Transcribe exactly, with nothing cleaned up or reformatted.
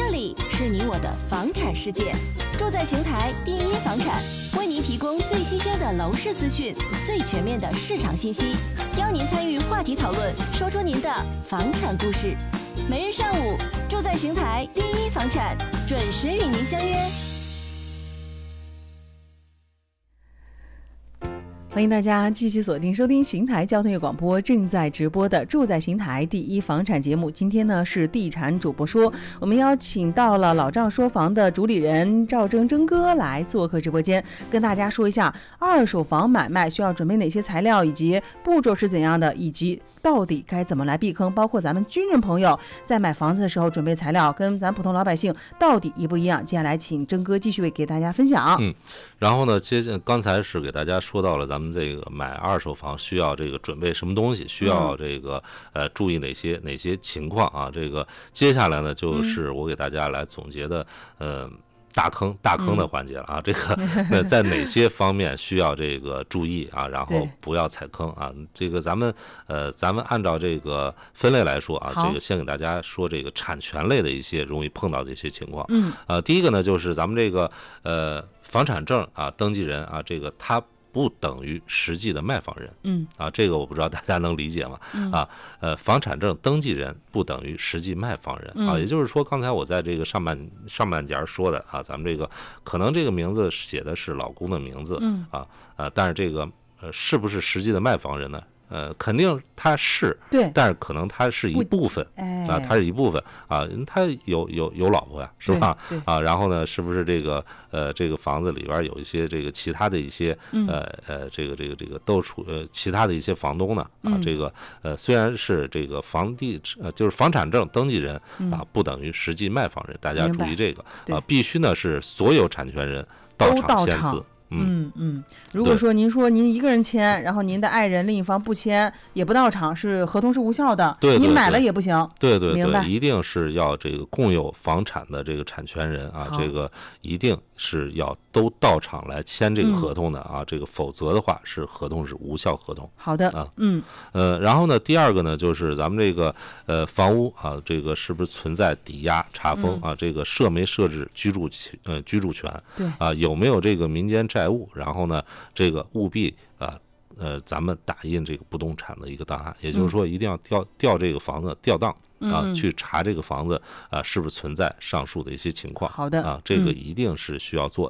这里是你我的房产世界，住在邢台第一房产为您提供最新鲜的楼市资讯，最全面的市场信息，邀您参与话题讨论，说出您的房产故事。每日上午，住在邢台第一房产准时与您相约。 欢迎大家继续锁定收听邢台交通业广播正在直播的住在邢台第一房产节目。今天呢是地产主播说，我们邀请到了老赵说房的主理人赵征征哥来做客直播间，跟大家说一下二手房买卖需要准备哪些材料，以及步骤是怎样的，以及到底该怎么来避坑，包括咱们军人朋友在买房子的时候准备材料跟咱普通老百姓到底一不一样。接下来请征哥继续给大家分享。 嗯，然后呢，接刚才是给大家说到了咱们这个买二手房需要这个准备什么东西，需要这个呃注意哪些哪些情况啊？这个接下来呢，就是我给大家来总结的呃大坑大坑的环节了啊。这个呃在哪些方面需要这个注意啊？然后不要踩坑啊。这个咱们呃咱们按照这个分类来说啊，这个先给大家说这个产权类的一些容易碰到的一些情况。嗯，呃，第一个呢就是咱们这个呃房产证啊，登记人啊，这个他不等于实际的卖房人，嗯啊，这个我不知道大家能理解吗？啊，呃，房产证登记人不等于实际卖房人啊，也就是说，刚才我在这个上半上半节说的啊，咱们这个可能这个名字写的是老公的名字，嗯啊呃，但是这个呃是不是实际的卖房人呢？呃，肯定他是，对，但是可能他是一部分，哎、啊，他是一部分啊，他有有有老婆呀，是吧？啊，然后呢，是不是这个呃这个房子里边有一些这个其他的一些呃呃这个这个这个都处呃其他的一些房东呢？啊，这个呃虽然是这个房地呃就是房产证登记人啊，不等于实际卖房人，大家注意这个啊，必须呢是所有产权人到场签字。 嗯嗯，如果说您说您一个人签，然后您的爱人另一方不签，也不到场，是合同是无效的。 对， 您买了也不行。 对对对， 明白， 一定是要这个共有房产的这个产权人啊，这个一定是要都到场来签这个合同的啊，嗯、这个否则的话是合同是无效合同。 好的啊，嗯呃，然后呢，第二个呢就是咱们这个呃房屋啊，这个是不是存在抵押、查封啊？嗯、这个设没设置居住呃居住权？对啊，有没有这个民间债务？然后呢，这个务必啊呃，咱们打印这个不动产的一个档案，也就是说，一定要调调这个房子调档。啊，去查这个房子啊，是不是存在上述的一些情况？好的啊，这个一定是需要做。